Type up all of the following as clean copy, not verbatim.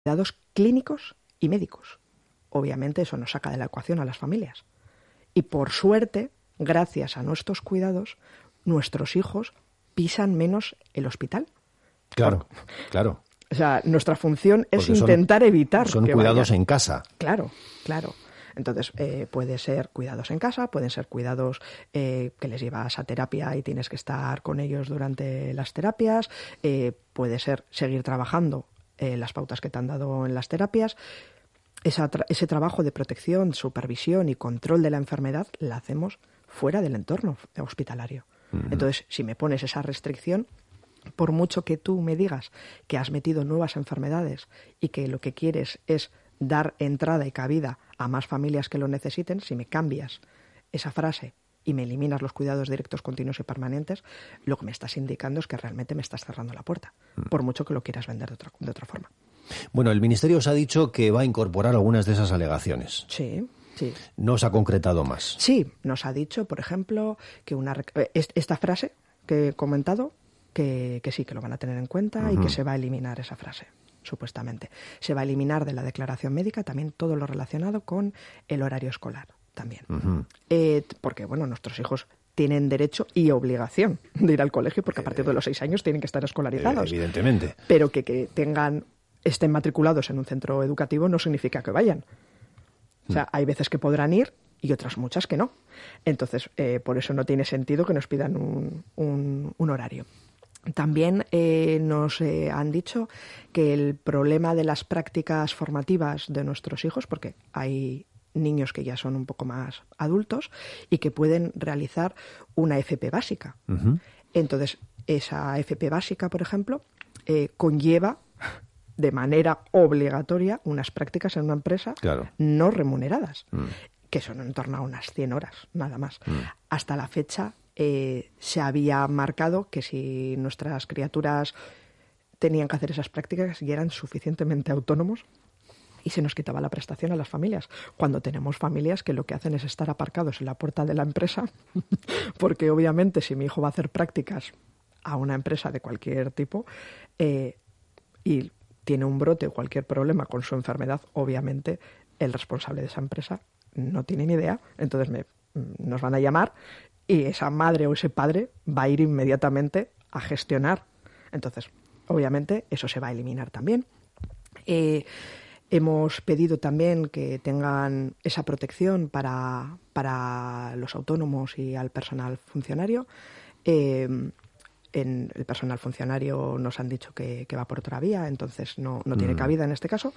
cuidados clínicos y médicos. Obviamente eso nos saca de la ecuación a las familias. Y por suerte, gracias a nuestros cuidados, nuestros hijos pisan menos el hospital. Claro, claro. O sea, nuestra función es intentar evitar son que cuidados vayan. En casa. Claro, claro. Entonces, puede ser cuidados en casa, pueden ser cuidados que les llevas a terapia y tienes que estar con ellos durante las terapias, puede ser seguir trabajando las pautas que te han dado en las terapias. Ese trabajo de protección, supervisión y control de la enfermedad la hacemos fuera del entorno hospitalario. Uh-huh. Entonces, si me pones esa restricción, por mucho que tú me digas que has metido nuevas enfermedades y que lo que quieres es dar entrada y cabida a más familias que lo necesiten, si me cambias esa frase y me eliminas los cuidados directos, continuos y permanentes, lo que me estás indicando es que realmente me estás cerrando la puerta, por mucho que lo quieras vender de otra forma. Bueno, el Ministerio os ha dicho que va a incorporar algunas de esas alegaciones. Sí. Sí. ¿No os ha concretado más? Sí, nos ha dicho, por ejemplo, que esta frase que he comentado, que sí, que lo van a tener en cuenta. Uh-huh. Y que se va a eliminar esa frase, supuestamente. Se va a eliminar de la declaración médica también todo lo relacionado con el horario escolar, también. Uh-huh. Porque, bueno, nuestros hijos tienen derecho y obligación de ir al colegio, porque a partir de los 6 años tienen que estar escolarizados. Evidentemente. Pero que estén matriculados en un centro educativo no significa que vayan. O sea, hay veces que podrán ir y otras muchas que no. Entonces, por eso no tiene sentido que nos pidan un horario. También nos han dicho que el problema de las prácticas formativas de nuestros hijos, porque hay niños que ya son un poco más adultos y que pueden realizar una FP básica. Uh-huh. Entonces, esa FP básica, por ejemplo, conlleva de manera obligatoria unas prácticas en una empresa, claro, no remuneradas, que son en torno a unas 100 horas, nada más. Hasta la fecha se había marcado que si nuestras criaturas tenían que hacer esas prácticas y eran suficientemente autónomos, y se nos quitaba la prestación a las familias, cuando tenemos familias que lo que hacen es estar aparcados en la puerta de la empresa, porque obviamente si mi hijo va a hacer prácticas a una empresa de cualquier tipo y tiene un brote o cualquier problema con su enfermedad, obviamente el responsable de esa empresa no tiene ni idea, entonces nos van a llamar y esa madre o ese padre va a ir inmediatamente a gestionar. Entonces, obviamente, eso se va a eliminar también. Hemos pedido también que tengan esa protección para los autónomos y al personal funcionario. En el personal funcionario nos han dicho que va por otra vía, entonces no tiene cabida en este caso.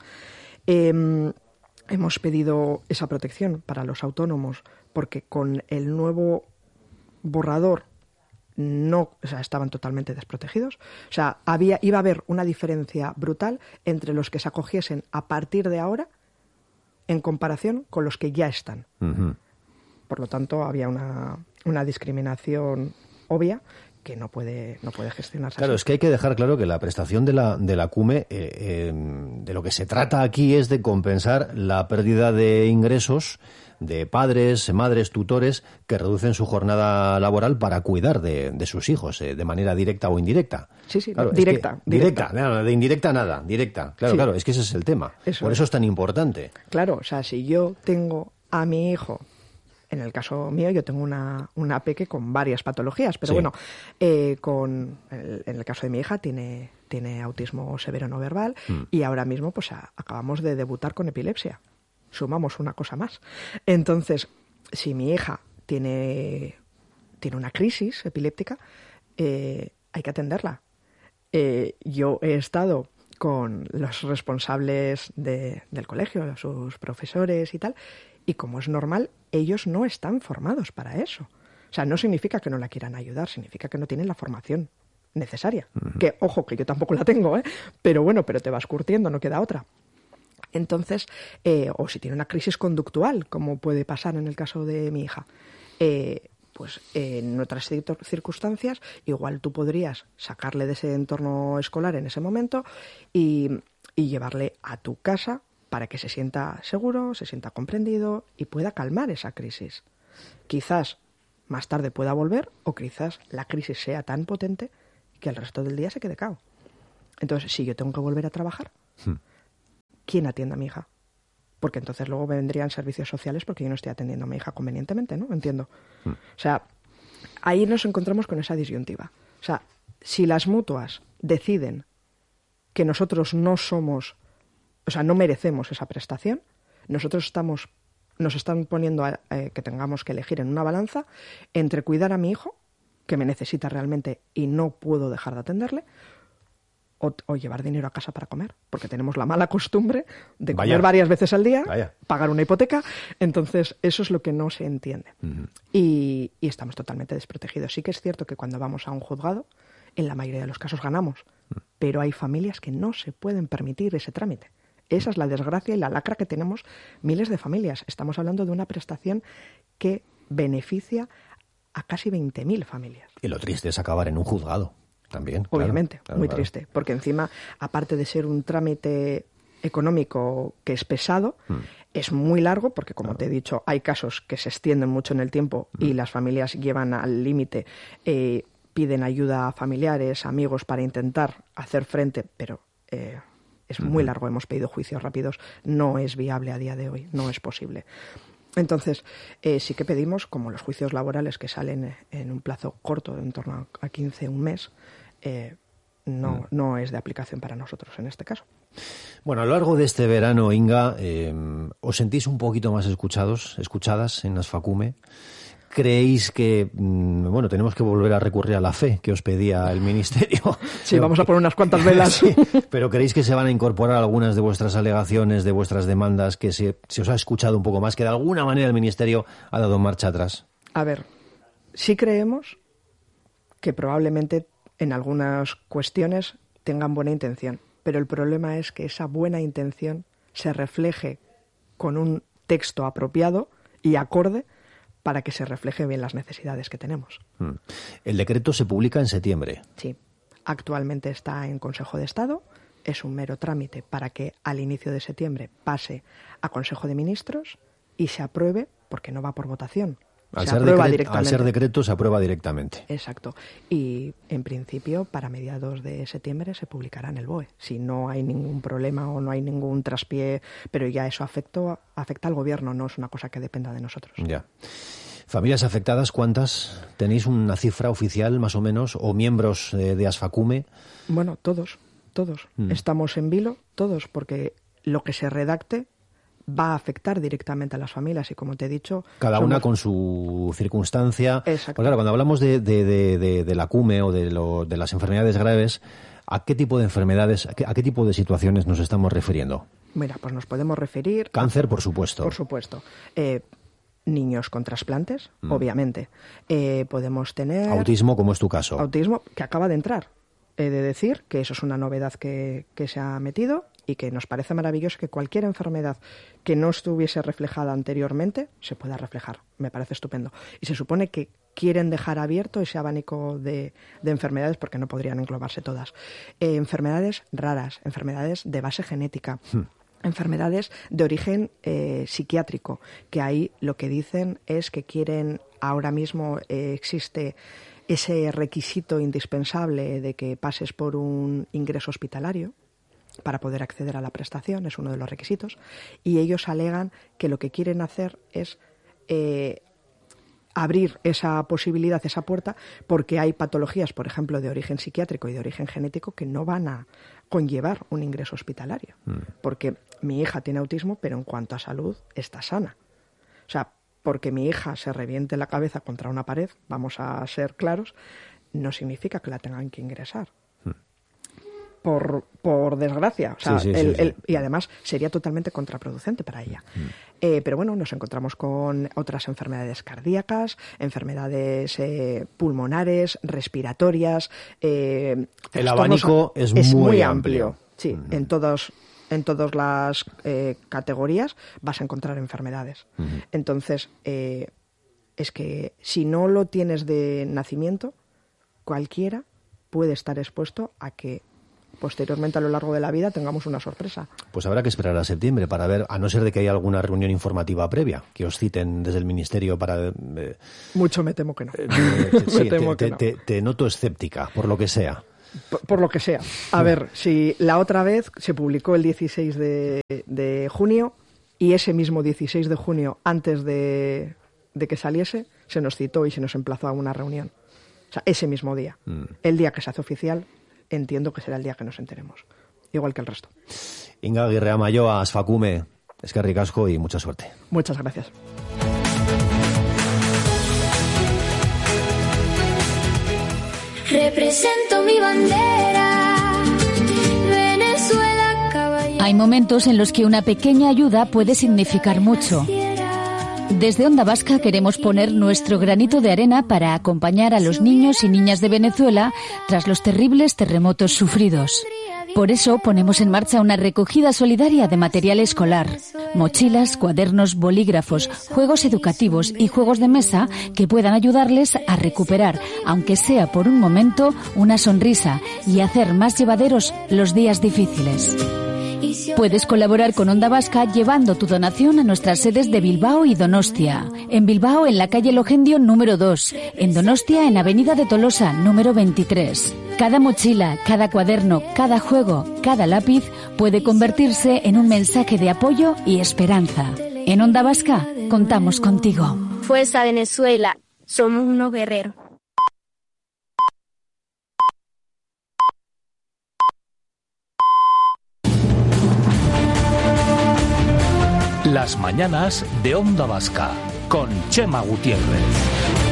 Hemos pedido esa protección para los autónomos porque con el nuevo borrador estaban totalmente desprotegidos. O sea, iba a haber una diferencia brutal entre los que se acogiesen a partir de ahora en comparación con los que ya están. Uh-huh. Por lo tanto, había una discriminación obvia que no puede gestionarse. Claro, así. Es que hay que dejar claro que la prestación de la CUME, de lo que se trata aquí es de compensar la pérdida de ingresos de padres, madres, tutores que reducen su jornada laboral para cuidar de sus hijos, de manera directa o indirecta. Sí, claro, directa. Claro, de indirecta nada, directa. Claro, sí. Claro, es que ese es el tema. Por eso es tan importante. Claro, o sea, si yo tengo a mi hijo, en el caso mío yo tengo una peque con varias patologías, pero sí. Bueno, en el caso de mi hija tiene autismo severo no verbal y ahora mismo pues acabamos de debutar con epilepsia. Sumamos una cosa más. Entonces, si mi hija tiene una crisis epiléptica, hay que atenderla. Yo he estado con los responsables del colegio, sus profesores y tal, y como es normal, ellos no están formados para eso. O sea, no significa que no la quieran ayudar, significa que no tienen la formación necesaria. Uh-huh. Que, ojo, que yo tampoco la tengo, pero bueno, pero te vas curtiendo, no queda otra. Entonces, o si tiene una crisis conductual, como puede pasar en el caso de mi hija, pues en otras circunstancias, igual tú podrías sacarle de ese entorno escolar en ese momento y llevarle a tu casa para que se sienta seguro, se sienta comprendido y pueda calmar esa crisis. Quizás más tarde pueda volver o quizás la crisis sea tan potente que el resto del día se quede cao. Entonces, si yo tengo que volver a trabajar, ¿quién atiende a mi hija? Porque entonces luego vendrían servicios sociales porque yo no estoy atendiendo a mi hija convenientemente, ¿no? Entiendo. O sea, ahí nos encontramos con esa disyuntiva. O sea, si las mutuas deciden que nosotros no somos, o sea, no merecemos esa prestación, nosotros nos están poniendo que tengamos que elegir en una balanza entre cuidar a mi hijo, que me necesita realmente y no puedo dejar de atenderle, o llevar dinero a casa para comer, porque tenemos la mala costumbre de comer varias veces al día, pagar una hipoteca. Entonces eso es lo que no se entiende. Y estamos totalmente desprotegidos. Sí que es cierto que cuando vamos a un juzgado, en la mayoría de los casos ganamos, pero hay familias que no se pueden permitir ese trámite. Esa es la desgracia y la lacra que tenemos miles de familias. Estamos hablando de una prestación que beneficia a casi 20.000 familias. Y lo triste es acabar en un juzgado también. Obviamente, muy triste, porque encima, aparte de ser un trámite económico que es pesado, es muy largo, porque como te he dicho, hay casos que se extienden mucho en el tiempo y las familias llevan al límite, piden ayuda a familiares, amigos para intentar hacer frente, pero es muy largo, hemos pedido juicios rápidos, no es viable a día de hoy, no es posible. Entonces, sí que pedimos, como los juicios laborales que salen en un plazo corto, en torno a 15, un mes, no es de aplicación para nosotros en este caso. Bueno, a lo largo de este verano, Inga, ¿os sentís un poquito más escuchadas en Asfacume? ¿Creéis que, bueno, tenemos que volver a recurrir a la fe que os pedía el Ministerio? Sí, vamos a poner unas cuantas velas. Sí, pero ¿creéis que se van a incorporar algunas de vuestras alegaciones, de vuestras demandas, que se os ha escuchado un poco más, que de alguna manera el Ministerio ha dado marcha atrás? A ver, sí creemos que probablemente en algunas cuestiones tengan buena intención, pero el problema es que esa buena intención se refleje con un texto apropiado y acorde para que se refleje bien las necesidades que tenemos. El decreto se publica en septiembre. Sí, actualmente está en Consejo de Estado, es un mero trámite para que al inicio de septiembre pase a Consejo de Ministros y se apruebe, porque no va por votación. Al ser decreto se aprueba directamente. Exacto. Y en principio para mediados de septiembre se publicará en el BOE. Si no hay ningún problema o no hay ningún traspié, pero ya eso afecta al gobierno, no es una cosa que dependa de nosotros. Ya. ¿Familias afectadas cuántas? ¿Tenéis una cifra oficial más o menos? ¿O miembros de Asfacume? Bueno, todos. Estamos en vilo, todos, porque lo que se redacte va a afectar directamente a las familias y, como te he dicho... Cada una con su circunstancia. Exacto. Pues claro, cuando hablamos de la CUME o de las enfermedades graves, ¿a qué tipo de enfermedades, a qué tipo de situaciones nos estamos refiriendo? Mira, pues nos podemos referir... Cáncer, por supuesto. Por supuesto. Niños con trasplantes, obviamente. Podemos tener... Autismo, como es tu caso. Autismo, que acaba de entrar. He de decir que eso es una novedad que se ha metido y que nos parece maravilloso que cualquier enfermedad que no estuviese reflejada anteriormente se pueda reflejar. Me parece estupendo. Y se supone que quieren dejar abierto ese abanico de enfermedades porque no podrían englobarse todas. Enfermedades raras, enfermedades de base genética. Enfermedades de origen psiquiátrico, que ahí lo que dicen es que quieren, ahora mismo existe ese requisito indispensable de que pases por un ingreso hospitalario para poder acceder a la prestación, es uno de los requisitos, y ellos alegan que lo que quieren hacer es abrir esa posibilidad, esa puerta, porque hay patologías, por ejemplo, de origen psiquiátrico y de origen genético que no van a conllevar un ingreso hospitalario. Porque mi hija tiene autismo, pero en cuanto a salud está sana. O sea, porque mi hija se reviente la cabeza contra una pared, vamos a ser claros, no significa que la tengan que ingresar. Por desgracia. O sea, sí. Y además sería totalmente contraproducente para ella. Pero bueno, nos encontramos con otras enfermedades cardíacas, enfermedades pulmonares, respiratorias. El abanico es muy amplio. Sí, en todas las categorías vas a encontrar enfermedades. Entonces, es que si no lo tienes de nacimiento, cualquiera puede estar expuesto a que posteriormente a lo largo de la vida tengamos una sorpresa. Pues habrá que esperar a septiembre para ver, a no ser de que haya alguna reunión informativa previa, que os citen desde el Ministerio para... Mucho me temo que no. Sí, te noto escéptica, por lo que sea. Por lo que sea. A ver, si la otra vez se publicó el 16 de junio y ese mismo 16 de junio, antes de que saliese, se nos citó y se nos emplazó a una reunión. O sea, ese mismo día. El día que se hace oficial, entiendo que será el día que nos enteremos. Igual que el resto. Inga Aguirre Amayoa, Asfacume, eskerrik asko y mucha suerte. Muchas gracias. Represento mi bandera, Venezuela, caballero. Hay momentos en los que una pequeña ayuda puede significar mucho. Desde Onda Vasca queremos poner nuestro granito de arena para acompañar a los niños y niñas de Venezuela tras los terribles terremotos sufridos. Por eso ponemos en marcha una recogida solidaria de material escolar, mochilas, cuadernos, bolígrafos, juegos educativos y juegos de mesa que puedan ayudarles a recuperar, aunque sea por un momento, una sonrisa y hacer más llevaderos los días difíciles. Puedes colaborar con Onda Vasca llevando tu donación a nuestras sedes de Bilbao y Donostia. En Bilbao, en la calle Logendio número 2. En Donostia, en Avenida de Tolosa número 23. Cada mochila, cada cuaderno, cada juego, cada lápiz puede convertirse en un mensaje de apoyo y esperanza. En Onda Vasca, contamos contigo. Fuerza Venezuela, somos unos guerreros. Las mañanas de Onda Vasca con Chema Gutiérrez.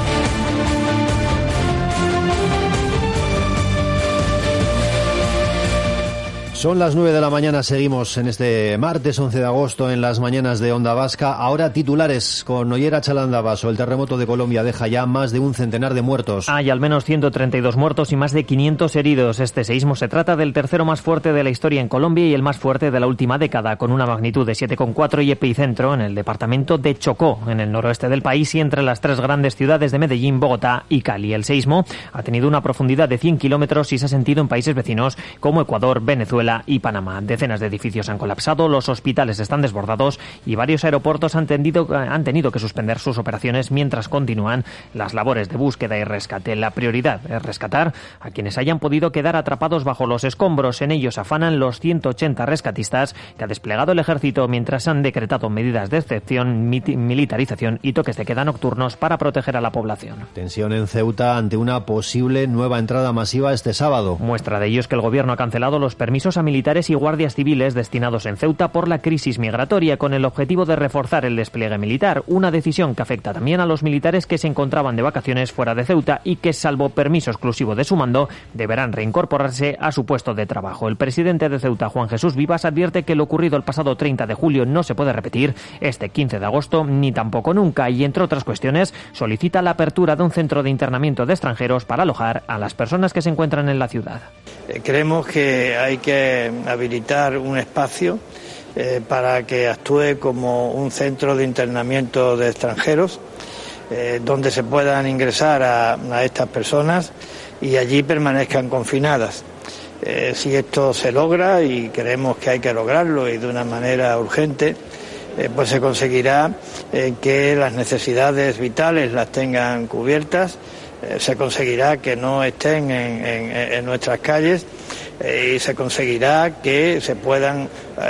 Son las 9 de la mañana, seguimos en este martes 11 de agosto en las mañanas de Onda Vasca. Ahora titulares con Ollera Chalandabaso. El terremoto de Colombia deja ya más de un centenar de muertos. Hay al menos 132 muertos y más de 500 heridos. Este seísmo se trata del tercero más fuerte de la historia en Colombia y el más fuerte de la última década, con una magnitud de 7,4 y epicentro en el departamento de Chocó, en el noroeste del país y entre las tres grandes ciudades de Medellín, Bogotá y Cali. El seísmo ha tenido una profundidad de 100 kilómetros y se ha sentido en países vecinos como Ecuador, Venezuela y Panamá. Decenas de edificios han colapsado, los hospitales están desbordados y varios aeropuertos han tenido que suspender sus operaciones mientras continúan las labores de búsqueda y rescate. La prioridad es rescatar a quienes hayan podido quedar atrapados bajo los escombros. En ellos afanan los 180 rescatistas que ha desplegado el ejército mientras han decretado medidas de excepción, militarización y toques de queda nocturnos para proteger a la población. Tensión en Ceuta ante una posible nueva entrada masiva este sábado. Muestra de ello es que el gobierno ha cancelado los permisos a militares y guardias civiles destinados en Ceuta por la crisis migratoria, con el objetivo de reforzar el despliegue militar, una decisión que afecta también a los militares que se encontraban de vacaciones fuera de Ceuta y que, salvo permiso exclusivo de su mando, deberán reincorporarse a su puesto de trabajo. El presidente de Ceuta, Juan Jesús Vivas, advierte que lo ocurrido el pasado 30 de julio no se puede repetir este 15 de agosto ni tampoco nunca y, entre otras cuestiones, solicita la apertura de un centro de internamiento de extranjeros para alojar a las personas que se encuentran en la ciudad. Creemos que hay que habilitar un espacio para que actúe como un centro de internamiento de extranjeros, donde se puedan ingresar a estas personas y allí permanezcan confinadas. Si esto se logra, y creemos que hay que lograrlo y de una manera urgente, pues se conseguirá que las necesidades vitales las tengan cubiertas, se conseguirá que no estén en nuestras calles y se conseguirá que se puedan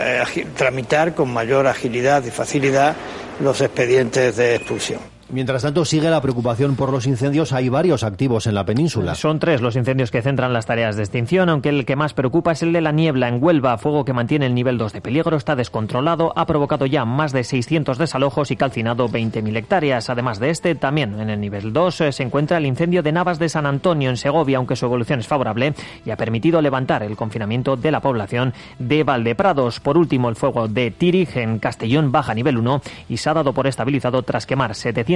tramitar con mayor agilidad y facilidad los expedientes de expulsión. Mientras tanto, sigue la preocupación por los incendios. Hay varios activos en la península. Son 3 los incendios que centran las tareas de extinción, aunque el que más preocupa es el de la niebla en Huelva. Fuego que mantiene el nivel 2 de peligro, está descontrolado, ha provocado ya más de 600 desalojos y calcinado 20.000 hectáreas. Además de este, también en el nivel 2 se encuentra el incendio de Navas de San Antonio en Segovia, aunque su evolución es favorable y ha permitido levantar el confinamiento de la población de Valdeprados. Por último, el fuego de Tírig en Castellón baja a nivel 1 y se ha dado por estabilizado tras quemar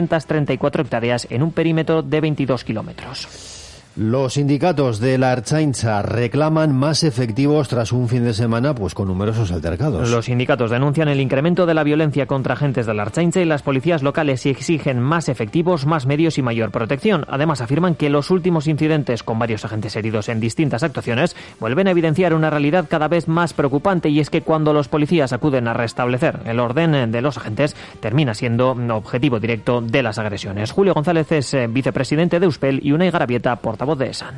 734 hectáreas en un perímetro de 22 kilómetros. Los sindicatos de la Ertzaintza reclaman más efectivos tras un fin de semana pues con numerosos altercados. Los sindicatos denuncian el incremento de la violencia contra agentes de la Ertzaintza y las policías locales y exigen más efectivos, más medios y mayor protección. Además, afirman que los últimos incidentes con varios agentes heridos en distintas actuaciones vuelven a evidenciar una realidad cada vez más preocupante, y es que cuando los policías acuden a restablecer el orden de los agentes, termina siendo objetivo directo de las agresiones. Julio González es vicepresidente de Euspel y Unai Garabieta, portavoz de ESAN.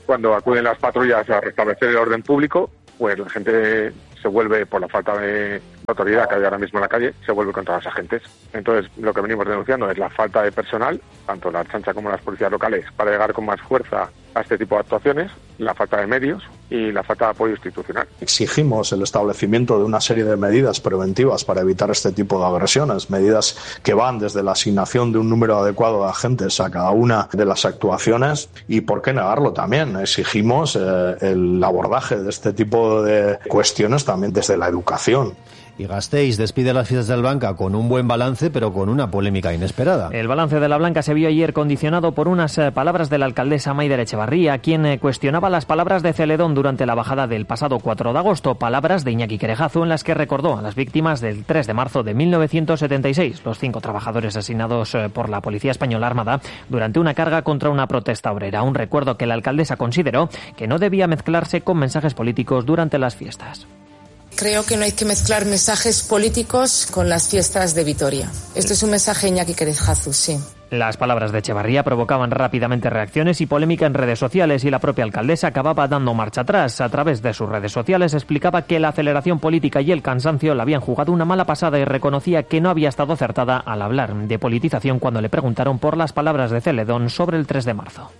cuando acuden las patrullas a restablecer el orden público, pues la gente se vuelve, por la falta de autoridad que hay ahora mismo en la calle, se vuelve contra los agentes. Entonces, lo que venimos denunciando es la falta de personal, tanto la Ertzaintza como las policías locales, para llegar con más fuerza a este tipo de actuaciones, la falta de medios y la falta de apoyo institucional. Exigimos el establecimiento de una serie de medidas preventivas para evitar este tipo de agresiones, medidas que van desde la asignación de un número adecuado de agentes a cada una de las actuaciones y, ¿por qué negarlo también? Exigimos el abordaje de este tipo de cuestiones también desde la educación. Y Gasteiz despide las fiestas del Blanca con un buen balance, pero con una polémica inesperada. El balance de la Blanca se vio ayer condicionado por unas palabras de la alcaldesa Maider Echevarría, quien cuestionaba las palabras de Celedón durante la bajada del pasado 4 de agosto, palabras de Iñaki Querejazo en las que recordó a las víctimas del 3 de marzo de 1976, los 5 trabajadores asesinados por la Policía Española Armada durante una carga contra una protesta obrera. Un recuerdo que la alcaldesa consideró que no debía mezclarse con mensajes políticos durante las fiestas. Creo que no hay que mezclar mensajes políticos con las fiestas de Vitoria. Esto es un mensaje Iñaki Querejazo, sí. Las palabras de Echevarría provocaban rápidamente reacciones y polémica en redes sociales y la propia alcaldesa acababa dando marcha atrás. A través de sus redes sociales explicaba que la aceleración política y el cansancio le habían jugado una mala pasada y reconocía que no había estado acertada al hablar de politización cuando le preguntaron por las palabras de Celedón sobre el 3 de marzo.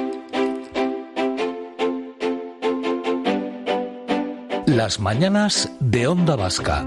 Las mañanas de Onda Vasca.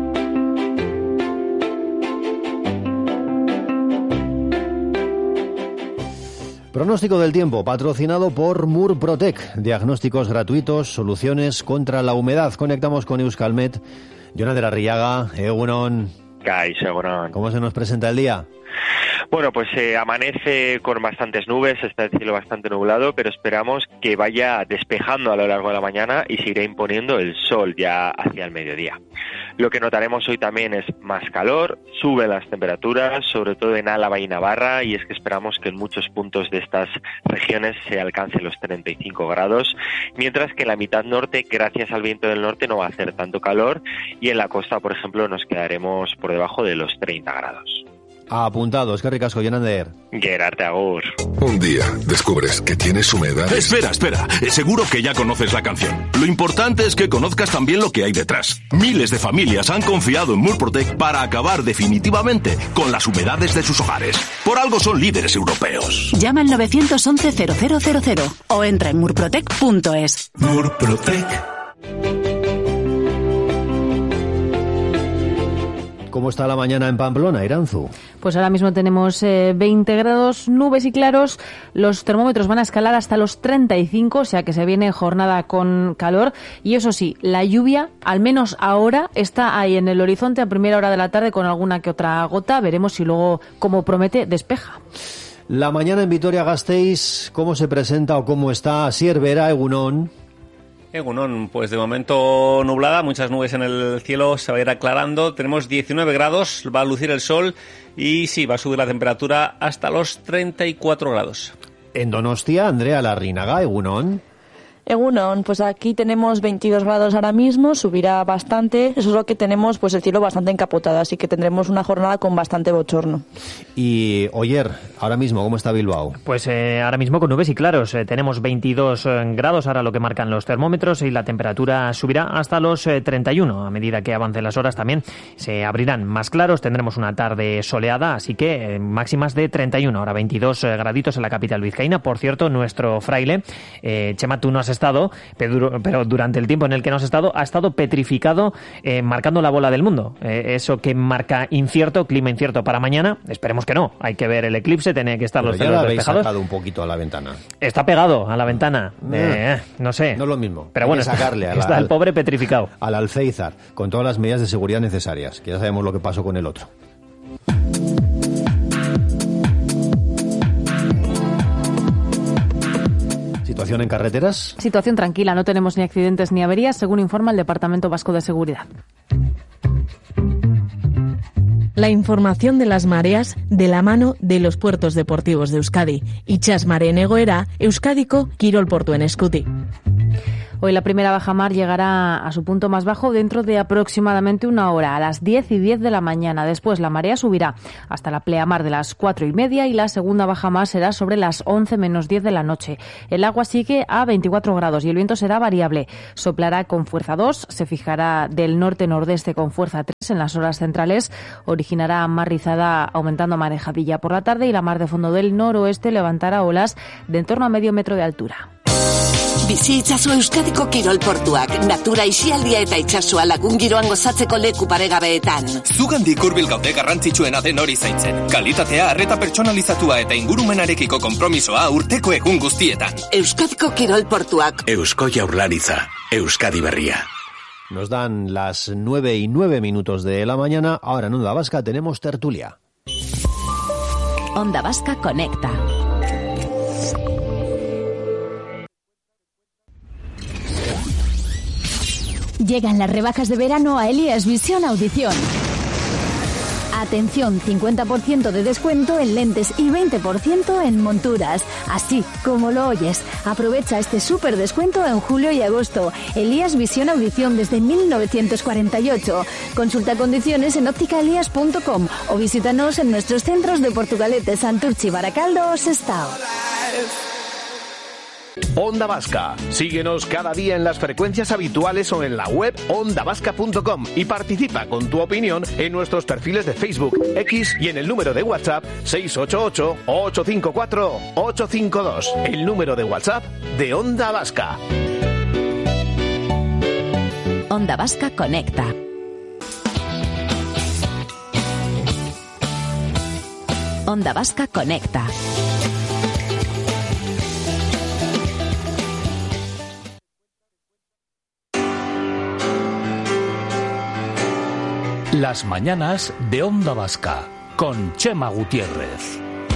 Pronóstico del tiempo, patrocinado por Murprotec. Diagnósticos gratuitos, soluciones contra la humedad. Conectamos con Euskalmet. Jonander Arriaga, Egunon. ¿Cómo se nos presenta el día? Bueno, pues amanece con bastantes nubes, está el cielo bastante nublado, pero esperamos que vaya despejando a lo largo de la mañana y se irá imponiendo el sol ya hacia el mediodía. Lo que notaremos hoy también es más calor, suben las temperaturas, sobre todo en Álava y Navarra, y es que esperamos que en muchos puntos de estas regiones se alcancen los 35 grados, mientras que en la mitad norte, gracias al viento del norte, no va a hacer tanto calor, y en la costa, por ejemplo, nos quedaremos por debajo de los 30 grados. Apuntados, qué ricasco, Jonander. Gerarte agur. Un día descubres que tienes humedad. Espera. Seguro que ya conoces la canción. Lo importante es que conozcas también lo que hay detrás. Miles de familias han confiado en Murprotec para acabar definitivamente con las humedades de sus hogares. Por algo son líderes europeos. Llama al 911-0000 o entra en murprotec.es. Murprotec. ¿Cómo está la mañana en Pamplona, Iranzu? Pues ahora mismo tenemos 20 grados, nubes y claros. Los termómetros van a escalar hasta los 35, o sea que se viene jornada con calor. Y eso sí, la lluvia, al menos ahora, está ahí en el horizonte a primera hora de la tarde con alguna que otra gota. Veremos si luego, como promete, despeja. La mañana en Vitoria-Gasteiz, ¿cómo se presenta o cómo está? Siervera, Egunon. Egunon, pues de momento nublada, muchas nubes en el cielo, se va a ir aclarando, tenemos 19 grados, va a lucir el sol y sí, va a subir la temperatura hasta los 34 grados. En Donostia, Andrea Larrinaga, Egunon. Egunon, pues aquí tenemos 22 grados ahora mismo, subirá bastante, eso es lo que tenemos, pues el cielo bastante encapotado, así que tendremos una jornada con bastante bochorno. Y Oyer, ahora mismo, ¿cómo está Bilbao? Pues ahora mismo con nubes y claros, tenemos 22 grados, ahora lo que marcan los termómetros, y la temperatura subirá hasta los 31, a medida que avancen las horas también se abrirán más claros, tendremos una tarde soleada, así que máximas de 31, ahora 22 graditos en la capital vizcaína. Por cierto, nuestro fraile, Chema, tú no has estado, pero durante el tiempo en el que no has estado, ha estado petrificado marcando la bola del mundo. Eso que marca incierto, clima incierto para mañana, esperemos que no. Hay que ver el eclipse, tiene que estar pero los cielos despejados. Ya lo habéis sacado un poquito a la ventana. Está pegado a la ventana, no sé. No es lo mismo. Pero bueno, sacarle está el pobre petrificado. Al Alféizar, con todas las medidas de seguridad necesarias, que ya sabemos lo que pasó con el otro. ¿Situación en carreteras? Situación tranquila, no tenemos ni accidentes ni averías, según informa el Departamento Vasco de Seguridad. La información de las mareas de la mano de los puertos deportivos de Euskadi. Itsas mareen egoera, Euskadiko kirol portuen eskutik. Hoy la primera bajamar llegará a su punto más bajo dentro de aproximadamente una hora, a las 10:10 de la mañana. Después la marea subirá hasta la pleamar de las 4:30 y la segunda bajamar será sobre las 11 menos 10 de la noche. El agua sigue a 24 grados y el viento será variable. Soplará con fuerza 2, se fijará del norte-nordeste con fuerza 3 en las horas centrales, originará mar rizada aumentando marejadilla por la tarde y la mar de fondo del noroeste levantará olas de en torno a medio metro de altura. Bizi itzazu Euskadiko kirol portuak, natura isialdia eta itsasoa lagun giroan gozatzeko leku paregabeetan. Zugandik hurbil gaude garrantzitsuena den hori zaintzen. Kalitatea, arreta pertsonalizatua eta ingurumenarekiko konpromisoa urteko egun guztietan. Euskadiko kirol portuak. Eusko Jaurlaritza, Euskadi berria. Nos dan las 9:09 de la mañana. Ahora en Onda Vasca tenemos tertulia. Onda Vasca Conecta. Llegan las rebajas de verano a Elías Visión Audición. Atención, 50% de descuento en lentes y 20% en monturas. Así como lo oyes. Aprovecha este súper descuento en julio y agosto. Elías Visión Audición desde 1948. Consulta condiciones en ópticaelías.com o visítanos en nuestros centros de Portugalete, Santurchi, Baracaldo o Sestao. Onda Vasca. Síguenos cada día en las frecuencias habituales o en la web ondavasca.com y participa con tu opinión en nuestros perfiles de Facebook, X y en el número de WhatsApp 688-854-852. El número de WhatsApp de Onda Vasca. Onda Vasca Conecta. Onda Vasca Conecta. Las mañanas de Onda Vasca con Chema Gutiérrez.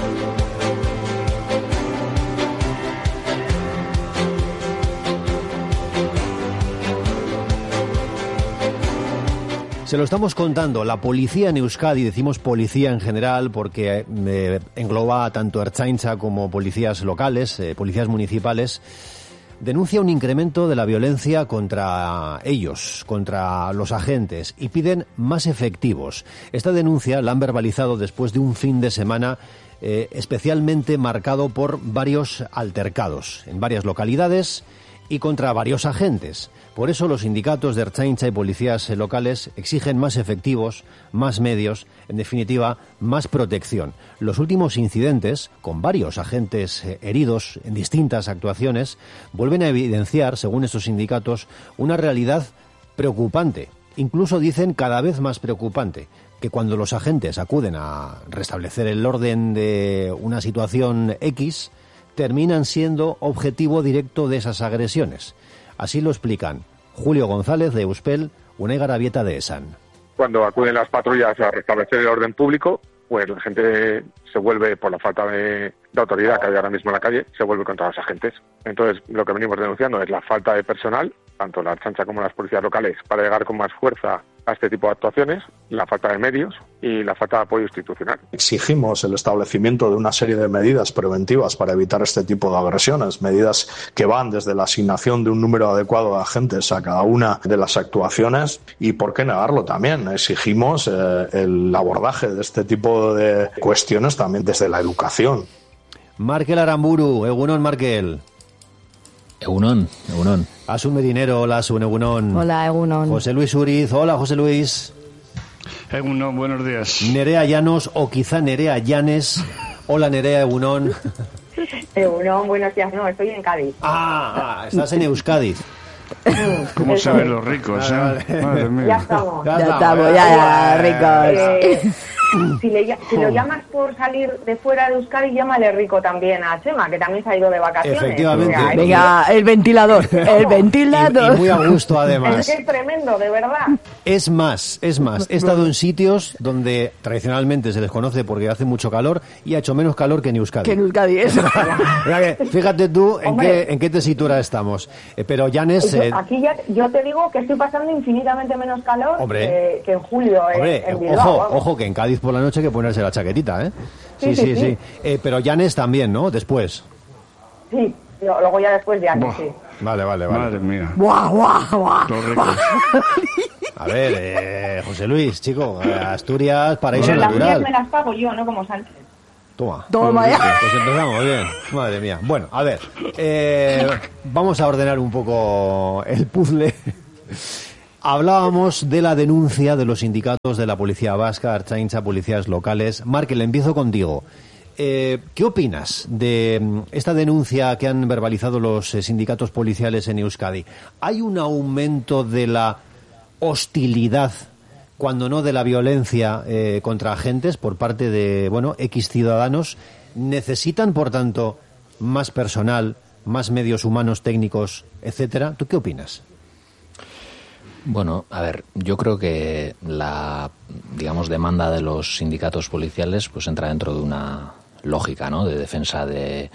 Se lo estamos contando. La policía en Euskadi, decimos policía en general porque engloba tanto Ertzaintza como policías locales, policías municipales, denuncia un incremento de la violencia contra ellos, contra los agentes, y piden más efectivos. Esta denuncia la han verbalizado después de un fin de semana especialmente marcado por varios altercados en varias localidades y contra varios agentes. Por eso los sindicatos de Ertzaintza y policías locales exigen más efectivos, más medios, en definitiva, más protección. Los últimos incidentes, con varios agentes heridos en distintas actuaciones, vuelven a evidenciar, según estos sindicatos, una realidad preocupante. Incluso dicen cada vez más preocupante, que cuando los agentes acuden a restablecer el orden de una situación X, terminan siendo objetivo directo de esas agresiones. Así lo explican Julio González de Euspel, Unai Garabieta de ESAN. Cuando acuden las patrullas a restablecer el orden público, pues la gente se vuelve, por la falta de autoridad que hay ahora mismo en la calle, se vuelve contra los agentes. Entonces, lo que venimos denunciando es la falta de personal, tanto la Ertzaintza como las policías locales, para llegar con más fuerza a este tipo de actuaciones, la falta de medios y la falta de apoyo institucional. Exigimos el establecimiento de una serie de medidas preventivas para evitar este tipo de agresiones, medidas que van desde la asignación de un número adecuado de agentes a cada una de las actuaciones y, ¿por qué negarlo también? Exigimos el abordaje de este tipo de cuestiones también desde la educación. Markel Aramburu, Egunon Markel. Egunon. Asun Medinero, hola Asun, Egunon. Hola, Egunon. José Luis Uriz, hola José Luis. Egunon, buenos días. Nerea Llanos, o quizá Nerea Llanes. Hola Nerea, Egunon. Egunon, buenos días. No, estoy en Cádiz. Estás en Euskadi. ¿Cómo se ven los ricos? Madre mía. Ya estamos. Ya ricos. Si lo llamas por salir de fuera de Euskadi, llámale rico también a Chema, que también se ha ido de vacaciones. Efectivamente. O sea, Venga, el ventilador. Y muy a gusto, además. Es que es tremendo, de verdad. Es más, he estado en sitios donde tradicionalmente se les conoce porque hace mucho calor y ha hecho menos calor que en Euskadi. Que en Euskadi, eso. Fíjate tú en qué tesitura estamos. Pero Llanes... Aquí ya, yo te digo que estoy pasando infinitamente menos calor que en julio en Bilbao. Ojo, que en Cádiz por la noche hay que ponerse la chaquetita, ¿eh? Sí. Pero Llanes también, ¿no? Después. Sí, luego ya después ya no, sí. Vale. Madre mía. ¡Buah! A ver, José Luis, chico, Asturias, paraíso Pero natural. las mías me las pago yo, no como Sánchez. Toma ya. Pues empezamos bien. Madre mía. Bueno, a ver, vamos a ordenar un poco el puzzle. Hablábamos de la denuncia de los sindicatos de la Policía Vasca, Ertzaintza, policías locales. Markel, empiezo contigo. ¿Qué opinas de esta denuncia que han verbalizado los sindicatos policiales en Euskadi? ¿Hay un aumento de la hostilidad, cuando no de la violencia, contra agentes por parte de, X ciudadanos? ¿Necesitan, por tanto, más personal, más medios humanos, técnicos, etcétera? ¿Tú qué opinas? Bueno, a ver, yo creo que la, demanda de los sindicatos policiales pues entra dentro de una lógica, ¿no?, de defensa de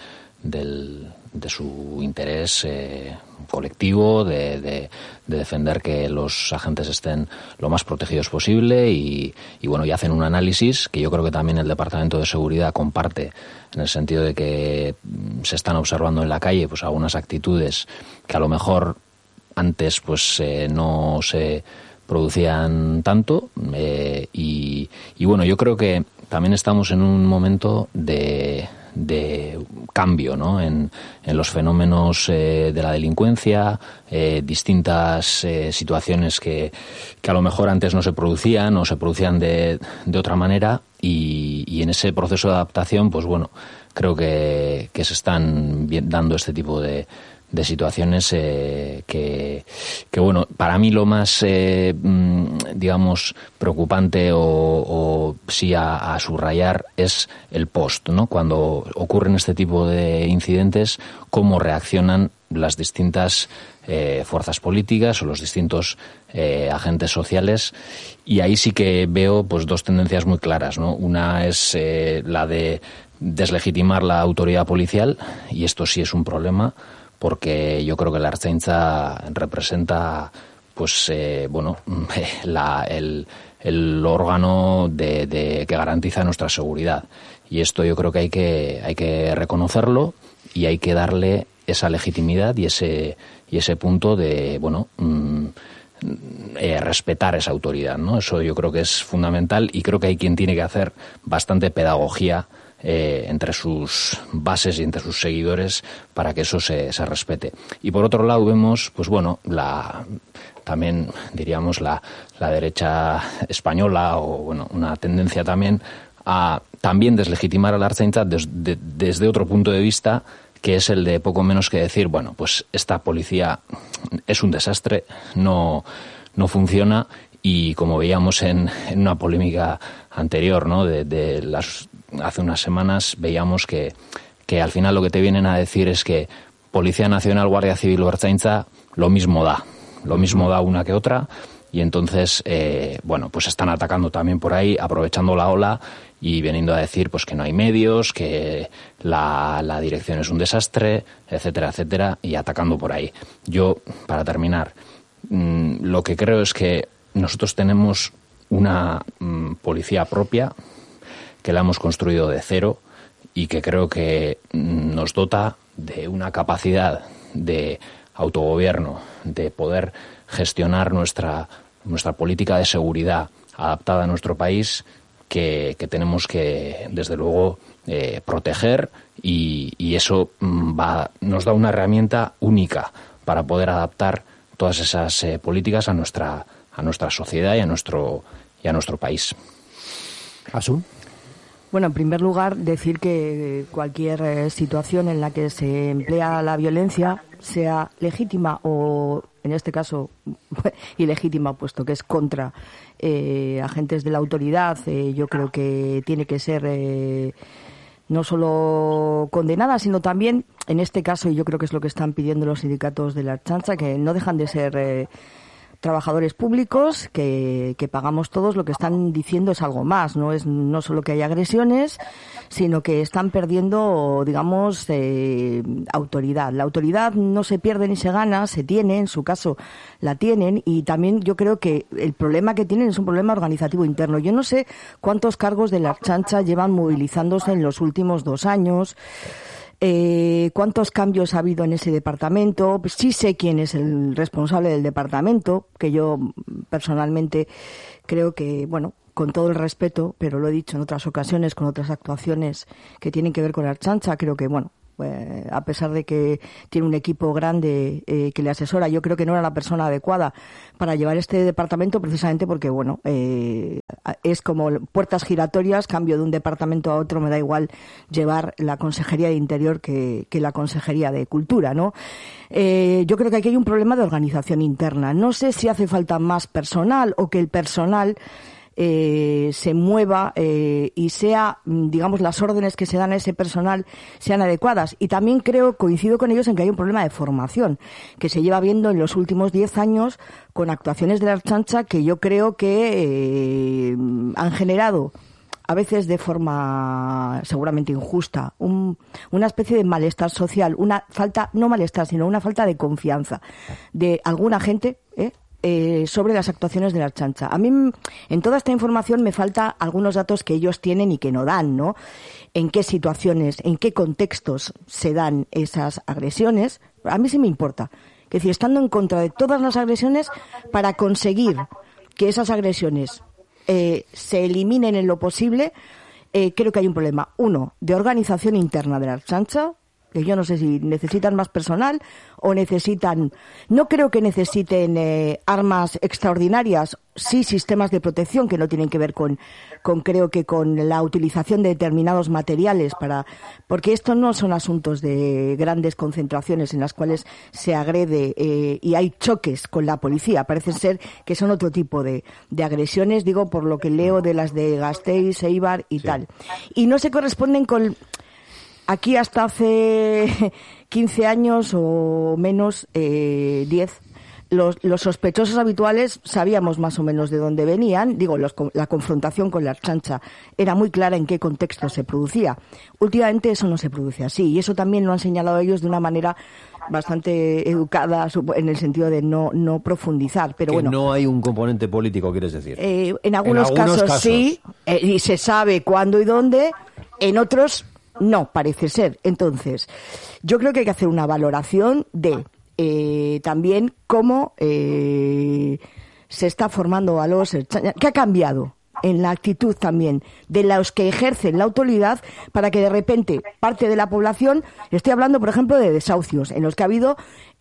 su interés colectivo, de defender que los agentes estén lo más protegidos posible y hacen un análisis que yo creo que también el Departamento de Seguridad comparte, en el sentido de que se están observando en la calle pues algunas actitudes que a lo mejor antes pues no se producían tanto yo creo que también estamos en un momento de cambio, ¿no?, en los fenómenos de la delincuencia, distintas situaciones que a lo mejor antes no se producían o se producían de otra manera y en ese proceso de adaptación pues creo que se están dando este tipo de situaciones que para mí lo más preocupante o sí a subrayar es el post, ¿no? Cuando ocurren este tipo de incidentes, cómo reaccionan las distintas fuerzas políticas o los distintos agentes sociales, y ahí sí que veo pues dos tendencias muy claras, ¿no? Una es la de deslegitimar la autoridad policial, y esto sí es un problema, porque yo creo que la Ertzaintza representa pues el órgano que garantiza nuestra seguridad, y esto yo creo que hay que reconocerlo y hay que darle esa legitimidad y ese punto de respetar esa autoridad, ¿no? Eso yo creo que es fundamental, y creo que hay quien tiene que hacer bastante pedagogía entre sus bases y entre sus seguidores para que eso se respete. Y por otro lado vemos también diríamos la derecha española, o una tendencia también a también deslegitimar a la Ertzaintza desde otro punto de vista, que es el de poco menos que decir, pues esta policía es un desastre, no funciona, y como veíamos en una polémica anterior, ¿no?, hace unas semanas, veíamos que al final lo que te vienen a decir es que Policía Nacional, Guardia Civil o Ertzaintza lo mismo da una que otra, y entonces pues están atacando también por ahí, aprovechando la ola y viniendo a decir pues que no hay medios, que la dirección es un desastre, etcétera, etcétera, y atacando por ahí. Yo, para terminar, lo que creo es que nosotros tenemos una policía propia, que la hemos construido de cero, y que creo que nos dota de una capacidad de autogobierno, de poder gestionar nuestra política de seguridad adaptada a nuestro país, que tenemos que, desde luego, proteger, y eso nos da una herramienta única para poder adaptar todas esas políticas a nuestra sociedad y a nuestro país. ¿Asun? Bueno, en primer lugar, decir que cualquier situación en la que se emplea la violencia, sea legítima o, en este caso, ilegítima, puesto que es contra agentes de la autoridad, yo creo que tiene que ser no solo condenada, sino también, en este caso, y yo creo que es lo que están pidiendo los sindicatos de la Ertzaintza, que no dejan de ser trabajadores públicos, que pagamos todos. Lo que están diciendo es algo más, no solo que hay agresiones, sino que están perdiendo, digamos, autoridad. La autoridad no se pierde ni se gana, se tiene, en su caso la tienen, y también yo creo que el problema que tienen es un problema organizativo interno. Yo no sé cuántos cargos de la Ertzaintza llevan movilizándose en los últimos 2 años. ¿Cuántos cambios ha habido en ese departamento? Pues sí sé quién es el responsable del departamento, que yo personalmente creo que, bueno, con todo el respeto, pero lo he dicho en otras ocasiones, con otras actuaciones que tienen que ver con la Ertzaintza, creo que, bueno, a pesar de que tiene un equipo grande que le asesora, yo creo que no era la persona adecuada para llevar este departamento, precisamente porque, bueno, es como puertas giratorias, cambio de un departamento a otro, me da igual llevar la Consejería de Interior que la Consejería de Cultura, ¿no? Yo creo que aquí hay un problema de organización interna. No sé si hace falta más personal o que el personal se mueva y sea, digamos, las órdenes que se dan a ese personal sean adecuadas. Y también coincido con ellos en que hay un problema de formación que se lleva viendo en los últimos 10 años con actuaciones de la Ertzaintza que yo creo que han generado, a veces de forma seguramente injusta, una especie de malestar social, una falta, no malestar, sino una falta de confianza de alguna gente, sobre las actuaciones de la Ertzaintza. A mí, en toda esta información, me falta algunos datos que ellos tienen y que no dan, ¿no? En qué situaciones, en qué contextos se dan esas agresiones. A mí sí me importa. Es decir, estando en contra de todas las agresiones para conseguir que esas agresiones se eliminen en lo posible, creo que hay un problema. Uno, de organización interna de la Ertzaintza, que yo no sé si necesitan más personal o necesitan, no creo que necesiten armas extraordinarias, sí sistemas de protección que no tienen que ver con creo que con la utilización de determinados materiales porque estos no son asuntos de grandes concentraciones en las cuales se agrede y hay choques con la policía, parece ser que son otro tipo de agresiones, digo por lo que leo de las de Gasteiz, Eibar y tal, y no se corresponden con. Aquí hasta hace 15 años o menos, 10, los sospechosos habituales sabíamos más o menos de dónde venían. Digo, la confrontación con la Ertzaintza era muy clara en qué contexto se producía. Últimamente eso no se produce así y eso también lo han señalado ellos de una manera bastante educada en el sentido de no profundizar. Pero que bueno, no hay un componente político, quieres decir. En algunos casos sí, y se sabe cuándo y dónde, en otros no, parece ser. Entonces, yo creo que hay que hacer una valoración de también cómo se está formando a los Ertzaintza, qué ha cambiado en la actitud también de los que ejercen la autoridad para que de repente parte de la población, estoy hablando por ejemplo de desahucios, en los que ha habido,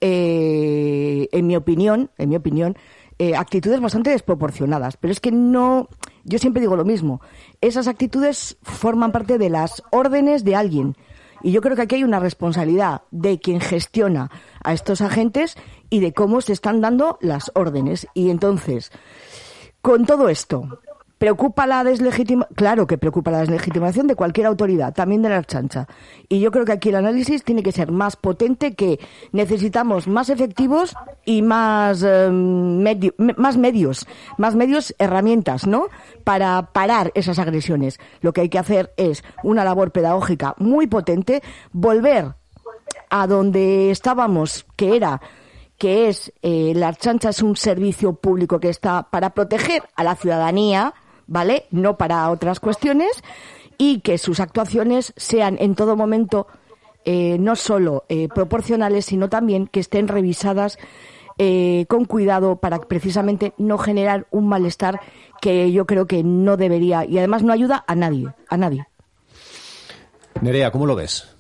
en mi opinión, actitudes bastante desproporcionadas, pero es que no, yo siempre digo lo mismo, esas actitudes forman parte de las órdenes de alguien y yo creo que aquí hay una responsabilidad de quien gestiona a estos agentes y de cómo se están dando las órdenes. Y entonces, con todo esto, ¿preocupa la deslegitimación? Claro que preocupa la deslegitimación de cualquier autoridad, también de la Ertzaintza. Y yo creo que aquí el análisis tiene que ser más potente, que necesitamos más efectivos y más medios, herramientas, ¿no? Para parar esas agresiones. Lo que hay que hacer es una labor pedagógica muy potente, volver a donde estábamos, que es la Ertzaintza es un servicio público que está para proteger a la ciudadanía, ¿vale? No para otras cuestiones, y que sus actuaciones sean en todo momento no solo proporcionales, sino también que estén revisadas con cuidado para precisamente no generar un malestar que yo creo que no debería, y además no ayuda a nadie. Nerea, ¿cómo lo ves?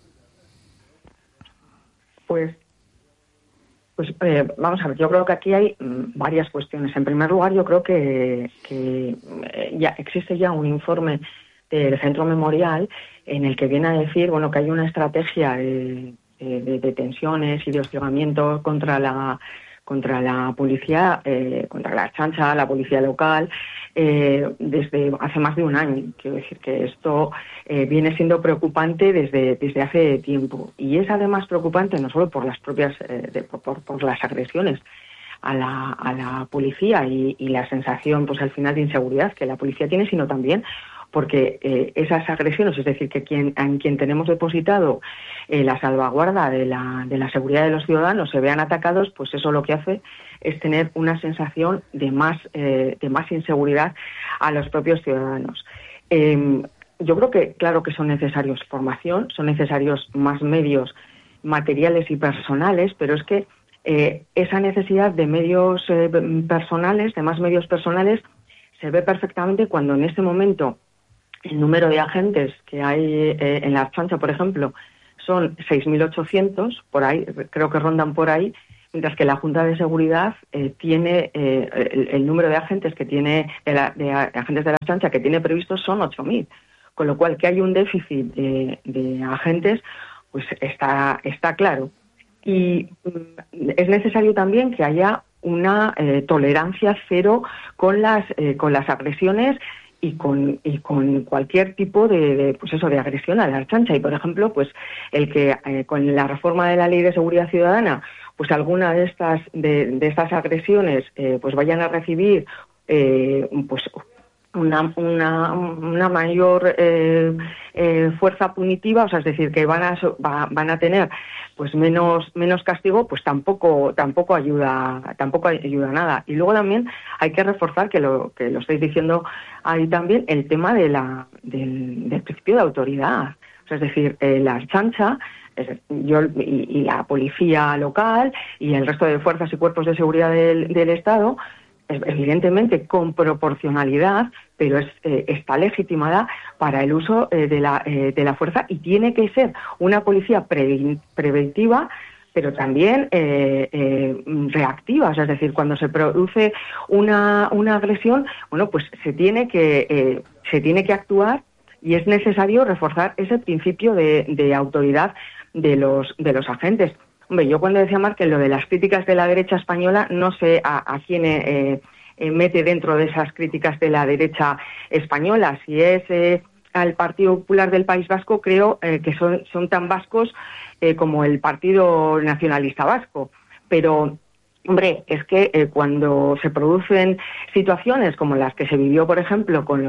Pues vamos a ver, yo creo que aquí hay varias cuestiones. En primer lugar, yo creo que ya existe ya un informe del Centro Memorial en el que viene a decir, bueno, que hay una estrategia de detenciones y de hostigamiento contra la policía, contra la Ertzaintza, la policía local, desde hace más de un año. Quiero decir que esto viene siendo preocupante desde hace tiempo, y es además preocupante no solo por las propias por las agresiones a la policía y la sensación, pues al final, de inseguridad que la policía tiene, sino también porque esas agresiones, es decir, que en quien tenemos depositado la salvaguarda de la seguridad de los ciudadanos, se vean atacados, pues eso lo que hace es tener una sensación de más inseguridad a los propios ciudadanos. yo creo que, claro que son necesarios formación, son necesarios más medios materiales y personales, pero es que esa necesidad de medios personales, de más medios personales, se ve perfectamente cuando en este momento el número de agentes que hay en la Ertzaintza, por ejemplo, son 6.800, por ahí, creo que rondan por ahí, mientras que la Junta de Seguridad tiene el número de agentes que tiene de agentes de la Ertzaintza que tiene previstos son 8.000, con lo cual que hay un déficit de agentes, pues está claro. Y es necesario también que haya una tolerancia cero con las agresiones y con cualquier tipo de agresión a la Ertzaintza. Y por ejemplo, pues el que con la reforma de la Ley de Seguridad Ciudadana, pues alguna de estas agresiones pues vayan a recibir pues una mayor fuerza punitiva, o sea, es decir, que van a tener pues menos castigo, pues tampoco ayuda nada. Y luego también hay que reforzar, que lo estáis diciendo ahí también, el tema del principio de autoridad. O sea, es decir, la Ertzaintza y la policía local y el resto de fuerzas y cuerpos de seguridad del Estado, evidentemente con proporcionalidad, pero está legitimada para el uso de la fuerza, y tiene que ser una policía preventiva, pero también reactiva. O sea, es decir, cuando se produce una agresión, bueno, pues se tiene que actuar, y es necesario reforzar ese principio de autoridad de los agentes. Hombre, yo cuando decía Marc que lo de las críticas de la derecha española, no sé a quién mete dentro de esas críticas de la derecha española. Si es al Partido Popular del País Vasco, creo que son tan vascos como el Partido Nacionalista Vasco. Pero, hombre, es que cuando se producen situaciones como las que se vivió, por ejemplo, con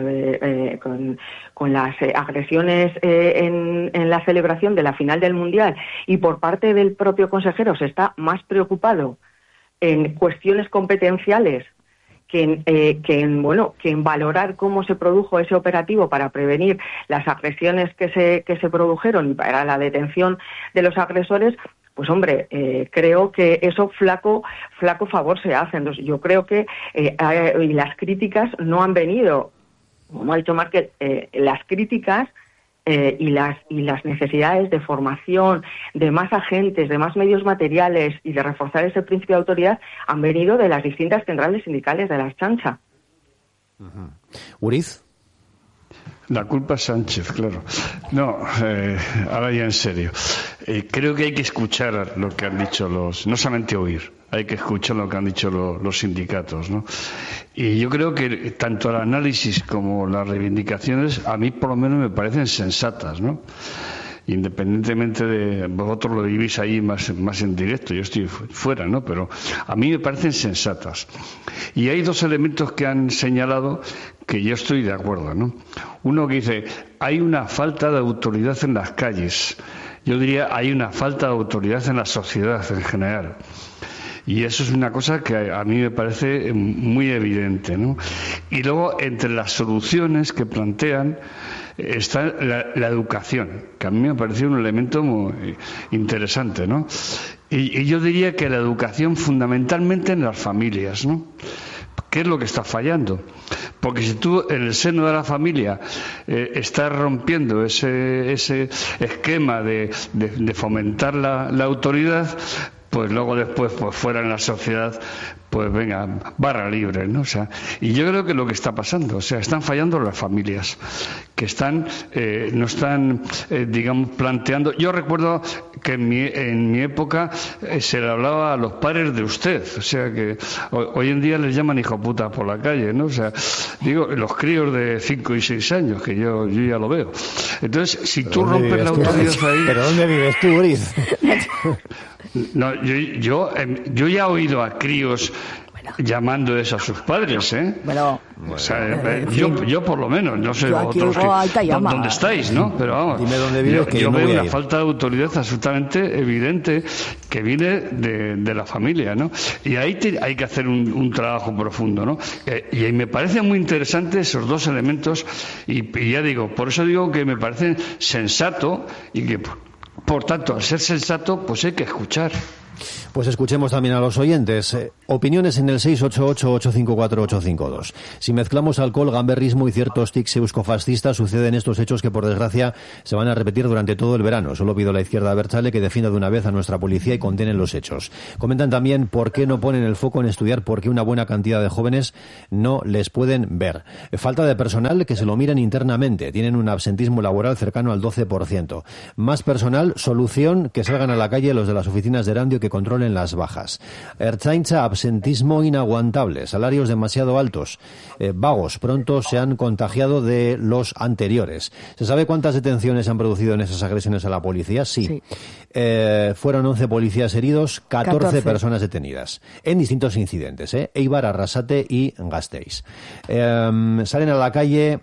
las agresiones en la celebración de la final del Mundial, y por parte del propio consejero se está más preocupado en cuestiones competenciales que en valorar cómo se produjo ese operativo para prevenir las agresiones que se produjeron y para la detención de los agresores, pues hombre, creo que eso flaco favor se hace. Entonces, yo creo que y las críticas no han venido, como ha dicho Marc, las críticas y las necesidades de formación, de más agentes, de más medios materiales y de reforzar ese principio de autoridad han venido de las distintas centrales sindicales de la Ertzaintza. Uriz. La culpa es Sánchez, claro. No, ahora ya en serio. Creo que hay que escuchar lo que han dicho no solamente oír, hay que escuchar lo que han dicho los sindicatos, ¿no? Y yo creo que tanto el análisis como las reivindicaciones, a mí por lo menos me parecen sensatas, ¿no? Independientemente de vosotros lo vivís ahí más en directo, yo estoy fuera, ¿no? Pero a mí me parecen sensatas. Y hay dos elementos que han señalado que yo estoy de acuerdo, ¿no? Uno que dice, hay una falta de autoridad en las calles. Yo diría, hay una falta de autoridad en la sociedad en general. Y eso es una cosa que a mí me parece muy evidente, ¿no? Y luego, entre las soluciones que plantean, está la educación, que a mí me ha parecido un elemento muy interesante, ¿no? Y yo diría que la educación fundamentalmente en las familias, ¿no? ¿Qué es lo que está fallando? Porque si tú en el seno de la familia estás rompiendo ese esquema de fomentar la autoridad, pues luego después, pues fuera en la sociedad, pues venga, barra libre, ¿no? O sea, y yo creo que lo que está pasando, o sea, están fallando las familias, que no están, digamos, planteando. Yo recuerdo que en mi época se le hablaba a los padres de usted, o sea que hoy en día les llaman hijo puta por la calle, ¿no? O sea, digo, los críos de 5 y 6 años, que yo ya lo veo. Entonces, si tú rompes la autoridad ahí... ¿Pero dónde vives tú, Uriz? No, yo ya he oído a críos llamándoles a sus padres, ¿eh? Bueno, o sea, yo por lo menos, no sé vosotros dónde estáis, ¿no? Pero vamos, dime dónde vive, yo veo una falta de autoridad absolutamente evidente que viene de la familia, ¿no? Y ahí hay que hacer un trabajo profundo, ¿no? Y me parecen muy interesantes esos dos elementos y ya digo, por eso digo que me parecen sensato y que por tanto, al ser sensato, pues hay que escuchar. Pues escuchemos también a los oyentes. Opiniones en el 688-854-852. Si mezclamos alcohol, gamberrismo y ciertos tics euskofascistas, suceden estos hechos que, por desgracia, se van a repetir durante todo el verano. Solo pido a la izquierda abertzale que defienda de una vez a nuestra policía y condenen los hechos. Comentan también por qué no ponen el foco en estudiar por qué una buena cantidad de jóvenes no les pueden ver. Falta de personal, que se lo miren internamente. Tienen un absentismo laboral cercano al 12%. Más personal, solución, que salgan a la calle los de las oficinas de Erandio que controlen las bajas. Ertzaintza, absentismo inaguantable, salarios demasiado altos, vagos, pronto se han contagiado de los anteriores. ¿Se sabe cuántas detenciones se han producido en esas agresiones a la policía? Sí. Fueron 11 policías heridos, 14 personas detenidas en distintos incidentes, Eibar, Arrasate y Gasteiz. Salen a la calle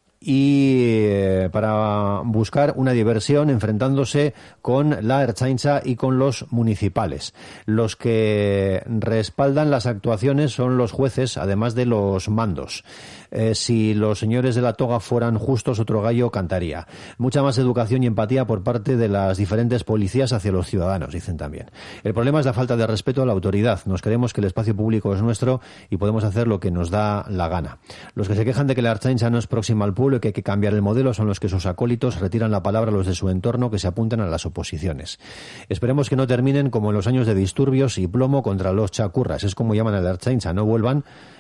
y para buscar una diversión enfrentándose con la Ertzaintza y con los municipales. Los que respaldan las actuaciones son los jueces, además de los mandos. Si los señores de la toga fueran justos, otro gallo cantaría. Mucha más educación y empatía por parte de las diferentes policías hacia los ciudadanos, dicen también. El problema es la falta de respeto a la autoridad. Nos creemos que el espacio público es nuestro y podemos hacer lo que nos da la gana. Los que se quejan de que la Ertzaintza no es próxima al pueblo y que hay que cambiar el modelo son los que sus acólitos retiran la palabra a los de su entorno que se apuntan a las oposiciones. Esperemos que no terminen como en los años de disturbios y plomo contra los chacurras. Es como llaman a la Ertzaintza. No vuelvan,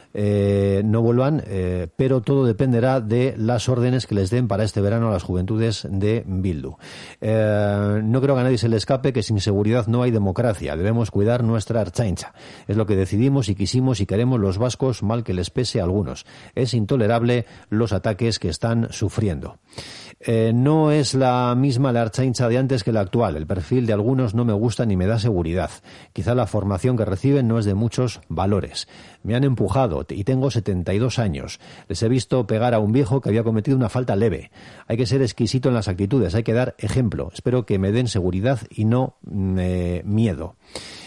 pero todo dependerá de las órdenes que les den para este verano a las juventudes de Bildu. No creo que a nadie se le escape que sin seguridad no hay democracia. Debemos cuidar nuestra Ertzaintza. Es lo que decidimos y quisimos y queremos los vascos, mal que les pese a algunos. Es intolerable los ataques que están sufriendo. No es la misma la Ertzaintza de antes que la actual. El perfil de algunos no me gusta ni me da seguridad. Quizá la formación que reciben no es de muchos valores. Me han empujado y tengo 72 años. Les he visto pegar a un viejo que había cometido una falta leve. Hay que ser exquisito en las actitudes, hay que dar ejemplo. Espero que me den seguridad y no miedo.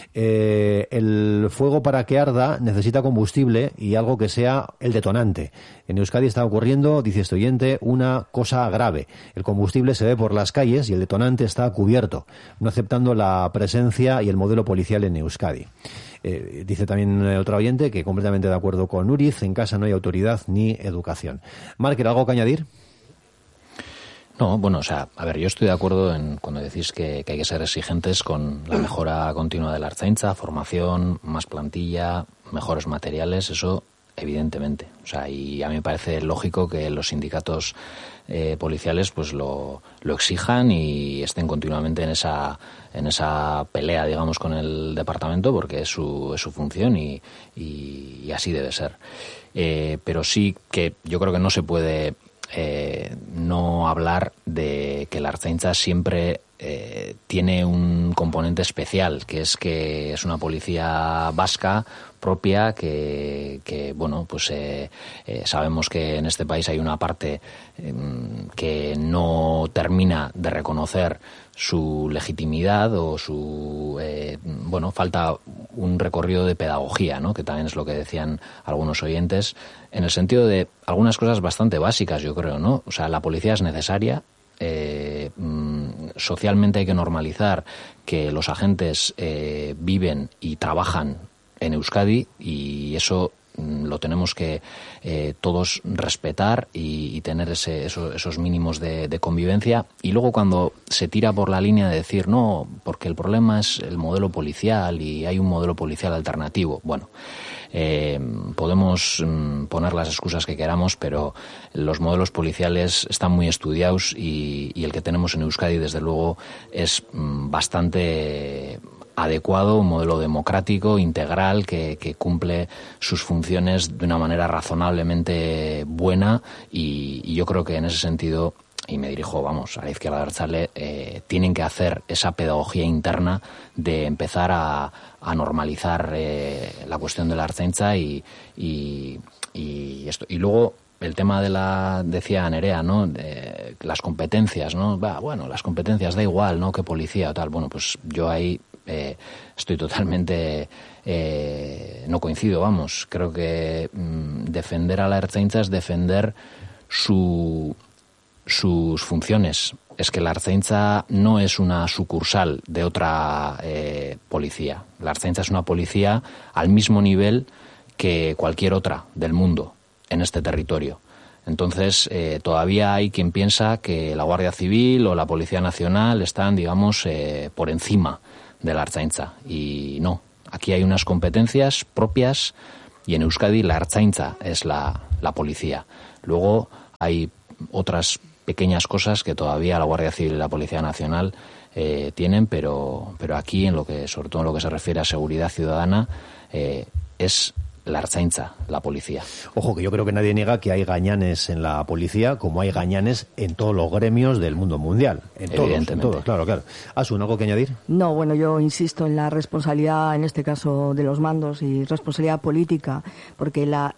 El fuego para que arda necesita combustible y algo que sea el detonante. En Euskadi está ocurriendo, dice este oyente, una cosa grave. El combustible se ve por las calles y el detonante está cubierto, no aceptando la presencia y el modelo policial en Euskadi. Dice también otro oyente que completamente de acuerdo con Uriz, en casa no hay autoridad ni educación. Marc, ¿algo que añadir? No, bueno, o sea, a ver, yo estoy de acuerdo cuando decís que hay que ser exigentes con la mejora continua de la Ertzaintza, formación, más plantilla, mejores materiales, eso evidentemente. O sea, y a mí me parece lógico que los sindicatos policiales pues lo exijan y estén continuamente en esa pelea, digamos, con el departamento, porque es su función y así debe ser. Pero sí que yo creo que no se puede no hablar de que la Ertzaintza siempre tiene un componente especial, que es una policía vasca propia que bueno, pues sabemos que en este país hay una parte que no termina de reconocer su legitimidad o su bueno, falta un recorrido de pedagogía, ¿no? Que también es lo que decían algunos oyentes, en el sentido de algunas cosas bastante básicas, yo creo, ¿no? O sea, la policía es necesaria. Socialmente hay que normalizar que los agentes viven y trabajan en Euskadi y eso lo tenemos que todos respetar y tener esos mínimos de convivencia. Y luego cuando se tira por la línea de decir no, porque el problema es el modelo policial y hay un modelo policial alternativo, bueno, podemos poner las excusas que queramos, pero los modelos policiales están muy estudiados y el que tenemos en Euskadi desde luego es bastante adecuado, un modelo democrático, integral, que cumple sus funciones de una manera razonablemente buena y yo creo que en ese sentido y me dirijo, a la izquierda abertzale, tienen que hacer esa pedagogía interna de empezar a normalizar la cuestión de la Ertzaintza y esto. Y luego el tema decía Nerea, ¿no? Las competencias, ¿no? Las competencias da igual, ¿no? Que policía o tal. Bueno, pues yo ahí estoy totalmente, no coincido, creo que defender a la Ertzaintza es defender sus funciones. Es que la Ertzaintza no es una sucursal de otra policía. La Ertzaintza es una policía al mismo nivel que cualquier otra del mundo en este territorio. Entonces, todavía hay quien piensa que la Guardia Civil o la Policía Nacional están, digamos, por encima de la Ertzaintza. Y no, aquí hay unas competencias propias y en Euskadi la Ertzaintza es la policía. Luego hay otras pequeñas cosas que todavía la Guardia Civil y la Policía Nacional tienen, pero aquí, sobre todo en lo que se refiere a seguridad ciudadana, es la Ertzaintza, la policía. Ojo, que yo creo que nadie niega que hay gañanes en la policía, como hay gañanes en todos los gremios del mundo mundial. Evidentemente. En todos, claro. ¿Asun, algo que añadir? No, bueno, yo insisto en la responsabilidad, en este caso, de los mandos y responsabilidad política, porque las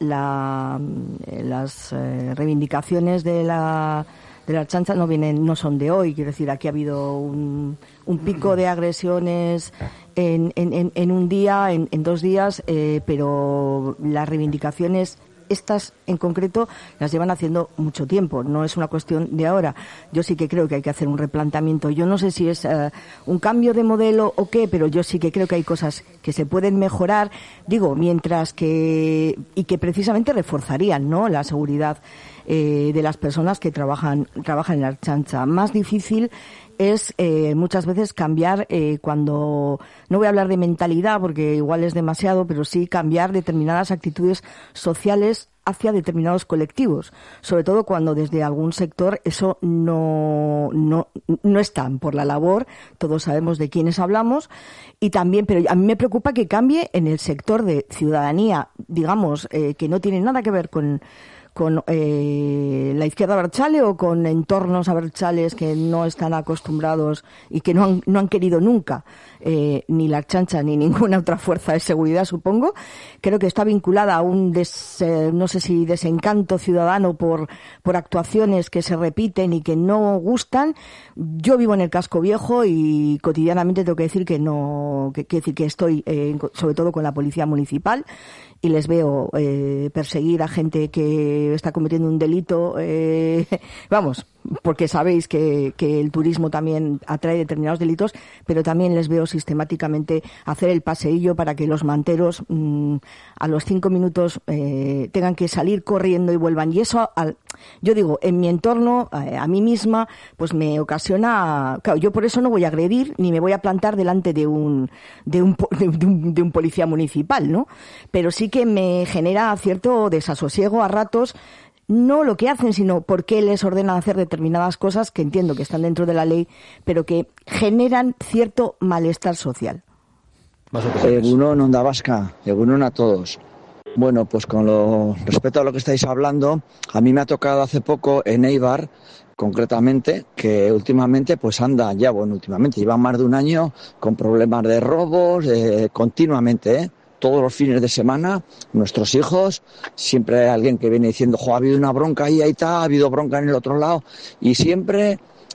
reivindicaciones de la Ertzaintza no son de hoy. Quiero decir, aquí ha habido un pico de agresiones en un día, en 2 días, pero las reivindicaciones, estas en concreto, las llevan haciendo mucho tiempo. No es una cuestión de ahora. Yo sí que creo que hay que hacer un replanteamiento. Yo no sé si es un cambio de modelo o qué, pero yo sí que creo que hay cosas que se pueden mejorar, mientras que precisamente reforzarían, ¿no?, la seguridad de las personas que trabajan en la Ertzaintza. Más difícil es muchas veces cambiar cuando, no voy a hablar de mentalidad porque igual es demasiado, pero sí cambiar determinadas actitudes sociales hacia determinados colectivos, sobre todo cuando desde algún sector eso no están por la labor. Todos sabemos de quiénes hablamos, y también, pero a mí me preocupa que cambie en el sector de ciudadanía, digamos, que no tiene nada que ver con la izquierda abertzale o con entornos abertzales que no están acostumbrados y que no han querido nunca ni la Ertzaintza ni ninguna otra fuerza de seguridad, supongo. Creo que está vinculada a un no sé si desencanto ciudadano por actuaciones que se repiten y que no gustan. Yo vivo en el Casco Viejo y cotidianamente tengo que decir que estoy sobre todo con la policía municipal, y les veo perseguir a gente que está cometiendo un delito, porque sabéis que el turismo también atrae determinados delitos, pero también les veo sistemáticamente hacer el paseillo para que los manteros a los 5 minutos tengan que salir corriendo y vuelvan. Y eso, yo digo, en mi entorno, a mí misma, pues me ocasiona... Claro, yo por eso no voy a agredir ni me voy a plantar delante de un policía municipal, ¿no? Pero sí que me genera cierto desasosiego a ratos, no lo que hacen, sino por qué les ordenan hacer determinadas cosas que entiendo que están dentro de la ley, pero que generan cierto malestar social. Egunon, Onda Vasca, egunon a todos. Bueno, pues con respecto a lo que estáis hablando, a mí me ha tocado hace poco en Eibar, concretamente, que últimamente lleva más de un año con problemas de robos, continuamente, todos los fines de semana, nuestros hijos, siempre hay alguien que viene diciendo, ha habido una bronca ahí está, ha habido bronca en el otro lado, y siempre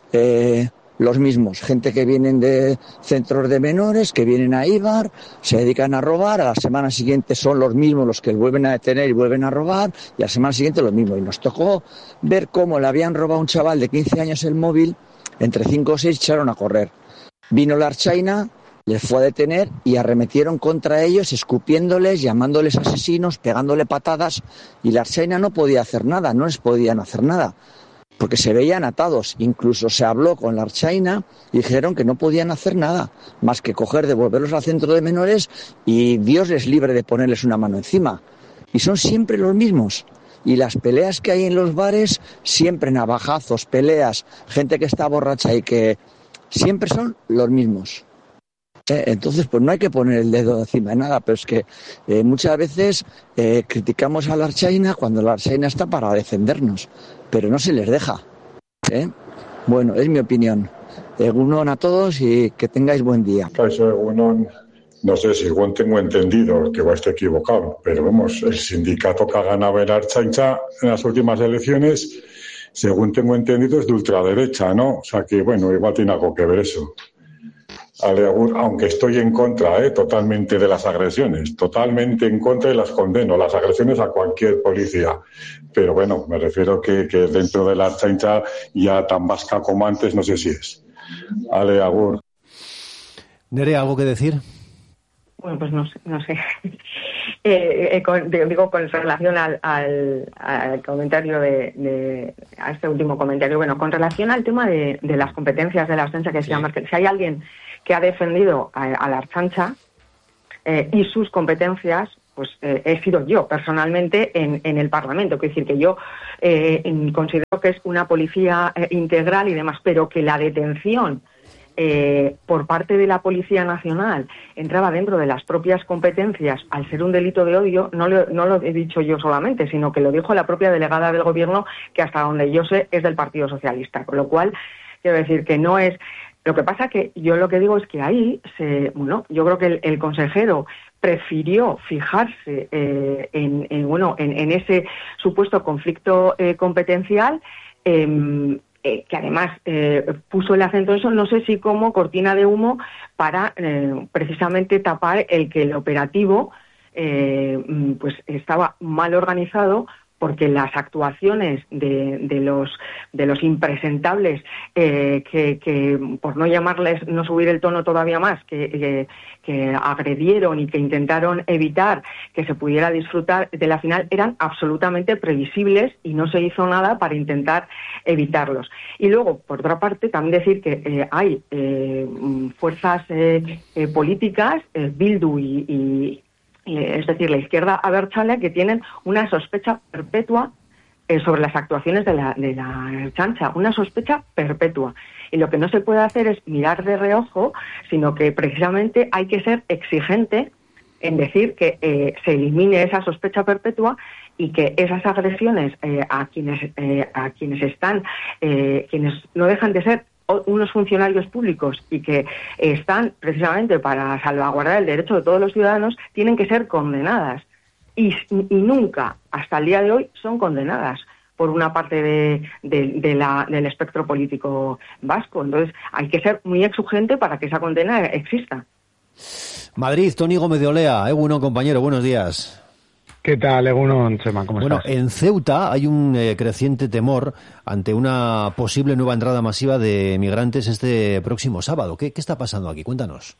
los mismos, gente que vienen de centros de menores, que vienen a Eibar, se dedican a robar, a la semana siguiente son los mismos los que vuelven a detener y vuelven a robar, y a la semana siguiente los mismos. Y nos tocó ver cómo le habían robado a un chaval de 15 años el móvil, entre 5 o 6 echaron a correr. Vino la Ertzaintza, les fue a detener y arremetieron contra ellos, escupiéndoles, llamándoles asesinos, pegándole patadas, y la Ertzaintza no podía hacer nada, no les podían hacer nada, porque se veían atados. Incluso se habló con la Ertzaintza y dijeron que no podían hacer nada, más que devolverlos al centro de menores y Dios les libre de ponerles una mano encima. Y son siempre los mismos. Y las peleas que hay en los bares, siempre navajazos, peleas, gente que está borracha y que siempre son los mismos. Entonces, pues no hay que poner el dedo encima de nada, pero es que muchas veces criticamos a la Ertzaintza cuando la Ertzaintza está para defendernos, pero no se les deja. Bueno, es mi opinión. Egunon a todos y que tengáis buen día. Caixo Egunon, no sé si igual tengo entendido que va a estar equivocado, pero vamos, el sindicato que ha ganado el Ertzaintza en las últimas elecciones, según tengo entendido, es de ultraderecha, ¿no? O sea que, bueno, igual tiene algo que ver eso. Aunque estoy en contra, totalmente de las agresiones, totalmente en contra y las condeno, las agresiones a cualquier policía. Pero bueno, me refiero que dentro de la Ertzaintza ya tan vasca como antes, no sé si es. Ale, agur. Nerea, ¿algo que decir? Bueno, pues no sé. Digo, con relación al comentario a este último comentario, bueno, con relación al tema de las competencias de la Ertzaintza, que decía Márquez, si hay alguien que ha defendido a la Ertzaintza y sus competencias, pues he sido yo personalmente en el Parlamento. Quiero decir que yo considero que es una policía integral y demás, pero que la detención por parte de la Policía Nacional entraba dentro de las propias competencias al ser un delito de odio, no lo he dicho yo solamente, sino que lo dijo la propia delegada del Gobierno, que hasta donde yo sé es del Partido Socialista, con lo cual quiero decir que no es. Lo que pasa que yo lo que digo es que ahí yo creo que el consejero prefirió fijarse en ese supuesto conflicto competencial, que además puso el acento en eso, no sé si como cortina de humo para precisamente tapar el que el operativo pues estaba mal organizado, porque las actuaciones de los impresentables que por no llamarles, no subir el tono todavía más, que agredieron y que intentaron evitar que se pudiera disfrutar de la final, eran absolutamente previsibles y no se hizo nada para intentar evitarlos. Y luego, por otra parte, también decir que hay fuerzas políticas, Bildu y es decir, la izquierda abertzale, que tienen una sospecha perpetua sobre las actuaciones de la Ertzaintza, una sospecha perpetua. Y lo que no se puede hacer es mirar de reojo, sino que precisamente hay que ser exigente en decir que se elimine esa sospecha perpetua y que esas agresiones a quienes están, quienes no dejan de ser unos funcionarios públicos y que están precisamente para salvaguardar el derecho de todos los ciudadanos, tienen que ser condenadas. Y nunca, hasta el día de hoy, son condenadas por una parte del espectro político vasco. Entonces, hay que ser muy exigente para que esa condena exista. Madrid, Toni Gómez de Olea. Egunon, compañero, buenos días. ¿Qué tal, Egunon, Chema? ¿Cómo estás? Bueno, en Ceuta hay un creciente temor ante una posible nueva entrada masiva de migrantes este próximo sábado. ¿Qué está pasando aquí? Cuéntanos.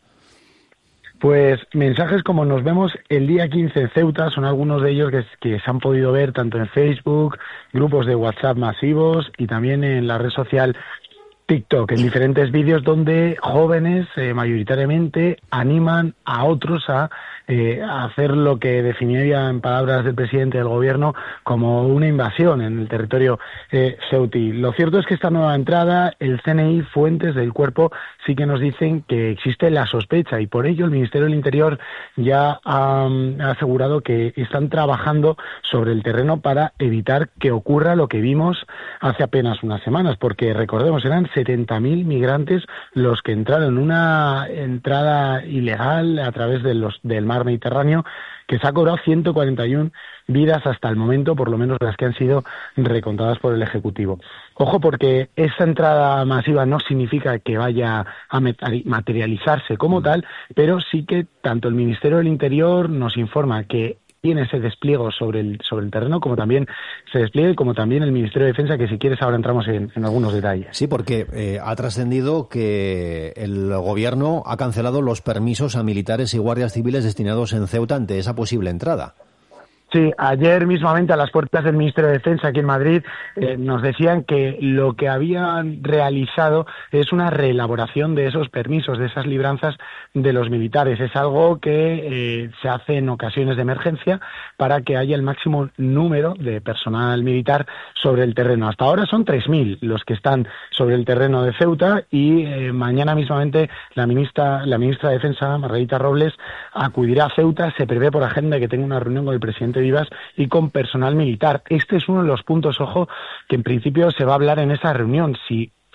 Pues mensajes como nos vemos el día 15 en Ceuta son algunos de ellos que se han podido ver tanto en Facebook, grupos de WhatsApp masivos y también en la red social TikTok, en diferentes vídeos donde jóvenes mayoritariamente animan a otros a hacer lo que definiría en palabras del presidente del gobierno como una invasión en el territorio ceutí. Lo cierto es que esta nueva entrada, el CNI, fuentes del cuerpo, sí que nos dicen que existe la sospecha y por ello el Ministerio del Interior ya ha asegurado que están trabajando sobre el terreno para evitar que ocurra lo que vimos hace apenas unas semanas, porque recordemos, eran 70.000 migrantes los que entraron en una entrada ilegal a través del mar Mediterráneo, que se ha cobrado 141 vidas hasta el momento, por lo menos las que han sido recontadas por el Ejecutivo. Ojo, porque esa entrada masiva no significa que vaya a materializarse como tal, pero sí que tanto el Ministerio del Interior nos informa que tiene ese despliegue sobre el terreno, como también se despliegue, como también el Ministerio de Defensa, que si quieres ahora entramos en algunos detalles. Sí, porque ha trascendido que el gobierno ha cancelado los permisos a militares y guardias civiles destinados en Ceuta ante esa posible entrada. Sí, ayer mismamente a las puertas del Ministerio de Defensa aquí en Madrid nos decían que lo que habían realizado es una reelaboración de esos permisos, de esas libranzas de los militares. Es algo que se hace en ocasiones de emergencia para que haya el máximo número de personal militar sobre el terreno. Hasta ahora son 3.000 los que están sobre el terreno de Ceuta y mañana mismamente la ministra de Defensa, Margarita Robles, acudirá a Ceuta. Se prevé por agenda que tenga una reunión con el presidente Vivas y con personal militar. Este es uno de los puntos, ojo, que en principio se va a hablar en esa reunión. Si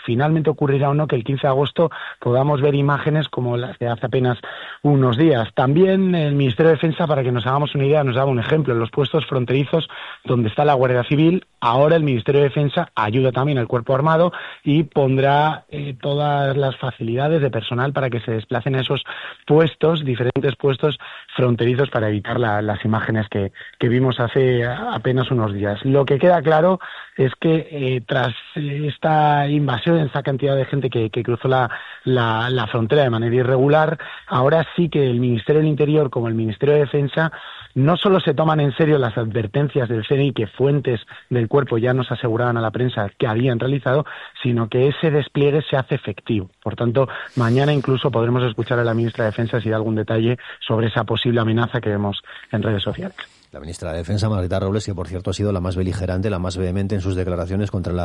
finalmente ocurrirá o no que el 15 de agosto podamos ver imágenes como las de hace apenas unos días. También el Ministerio de Defensa, para que nos hagamos una idea, nos daba un ejemplo. En los puestos fronterizos donde está la Guardia Civil, ahora el Ministerio de Defensa ayuda también al Cuerpo Armado y pondrá todas las facilidades de personal para que se desplacen a esos puestos, diferentes puestos fronterizos, para evitar las imágenes que vimos hace apenas unos días. Lo que queda claro es que tras esta invasión, esta cantidad de gente que cruzó la frontera de manera irregular, ahora sí que el Ministerio del Interior como el Ministerio de Defensa no solo se toman en serio las advertencias del CNI que fuentes del cuerpo ya nos aseguraban a la prensa que habían realizado, sino que ese despliegue se hace efectivo. Por tanto, mañana incluso podremos escuchar a la ministra de Defensa si da algún detalle sobre esa posible amenaza que vemos en redes sociales. La ministra de Defensa, Margarita Robles, que por cierto ha sido la más beligerante, la más vehemente en sus declaraciones contra la